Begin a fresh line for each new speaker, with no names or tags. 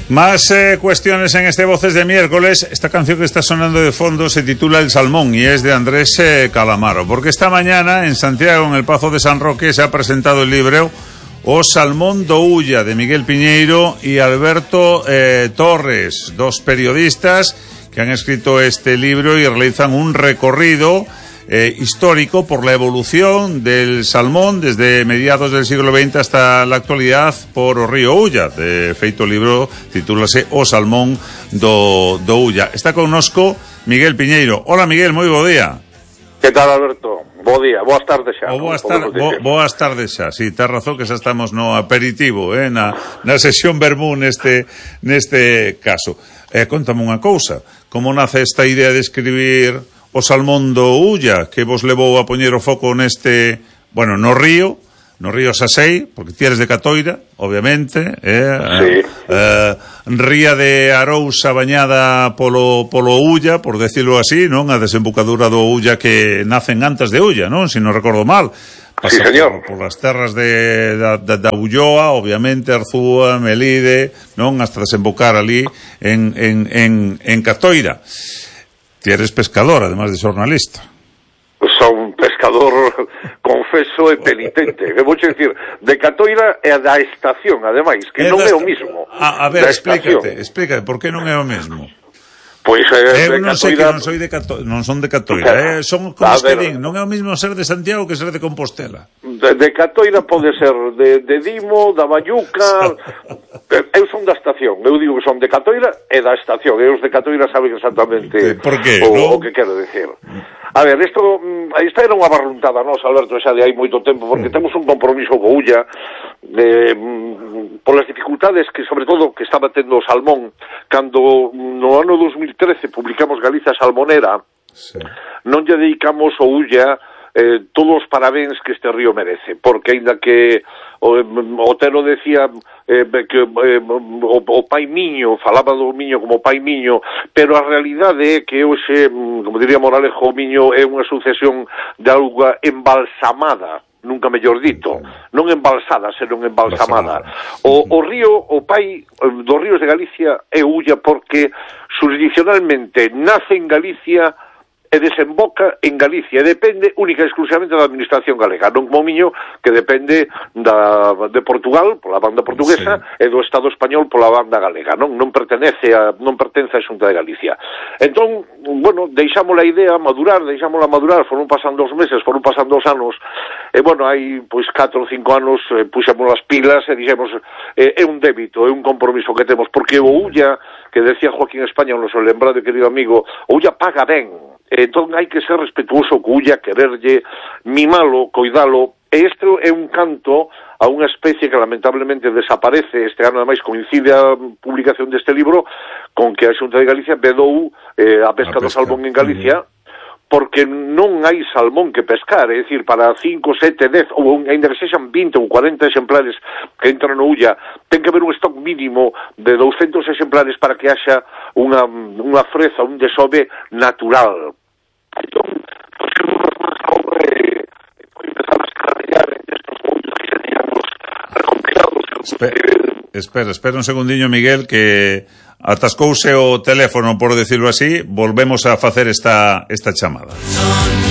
Más cuestiones en este Voces de miércoles. Esta canción que está sonando de fondo se titula El Salmón y es de Andrés Calamaro, porque esta mañana en Santiago, en el Pazo de San Roque, se ha presentado el libro O Salmón do Ulla, de Miguel Piñeiro y Alberto Torres, dos periodistas que han escrito este libro y realizan un recorrido histórico por la evolución del salmón desde mediados del siglo XX hasta la actualidad por o río Ulla. De feito o libro titúlase O Salmón do Ulla. Está connosco Miguel Piñeiro. Hola Miguel, moi bo día.
Que tal, Alberto? Bo día, boas tardes xa.
Boas tardes xa, si, tes razón que xa estamos no aperitivo, na sesión vermú neste caso. Contame unha cousa, como nace esta idea de escribir O Salmón do Ulla, que vos levou a poñer o foco neste, no río Sasei, porque ti eres de Catoira, obviamente,
sí.
Ría de Arousa bañada polo Ulla, por decirlo así, non? A desembocadura do Ulla que nacen antes de Ulla, non? Si non recordo mal. Pasa
sí, señor.
Por las terras da Ulloa, obviamente, Arzúa, Melide, non? Hasta desembocar ali en Catoira. Ti eres pescador, además de xornalista.
Son pescador, confeso e penitente. Vou dicir, de Catoira e da estación, ademais, que non é o mismo.
A ver, explícate, por que non é o mesmo?
Pois
eu non sei que non son de Catoira, son como os que din, non é o mesmo ser de Santiago que ser de Compostela.
De Catoira pode ser de Dimo, da Bayuca. Eu son da estación, eu digo que son de Catoira e da estación, e os de Catoira saben exactamente o que quero decir. A ver, esta era unha barruntada nosa, Alberto, xa de hai moito tempo, porque temos un compromiso co Ulla polas dificultades que, sobre todo, que estaba tendo o salmón cando no ano 2013 publicamos Galicia Salmonera. Sí. Non lle dedicamos ao Ulla todos os parabéns que este río merece, porque aínda que Otero decía que o pai Miño, falaba do Miño como pai Miño, pero a realidade é que hoxe, como diría Moralejo, o Miño é unha sucesión de auga embalsamada, nunca mellor dito, non embalsada, senón embalsamada. O río, o pai dos ríos de Galicia é Ulla porque jurisdiccionalmente nace en Galicia e desemboca en Galicia, e depende única e exclusivamente da administración galega, non como Miño, que depende de Portugal, pola banda portuguesa, sí, e do Estado español pola banda galega, non pertence a Xunta de Galicia. Entón, deixámola a idea madurar, foron pasando os meses, foron pasando os anos, e hai 4 ou 5 anos puxemos as pilas e dixemos, é un débito, é un compromiso que temos, porque o Ulla, que decía Joaquín España, o noso lembrado e querido amigo, o Ulla paga ben. Entón hai que ser respetuoso co Ulla, quererlle, mimalo, coidalo, e este é un canto a unha especie que lamentablemente desaparece. Este ano, ademais, coincide a publicación deste libro con que a Xunta de Galicia vedou a pesca do salmón en Galicia, porque non hai salmón que pescar, é dicir, para 5, 7, 10, ou ainda que sexan 20 ou 40 exemplares que entran no Ulla, ten que haber un stock mínimo de 200 exemplares para que haxa unha freza, un desove natural. Entón, empezar a escarrillar en estos mundos que teníamos recompilados.
Espera un segundiño, Miguel, que atascouse o teléfono, por decirlo así. Volvemos a facer esta chamada.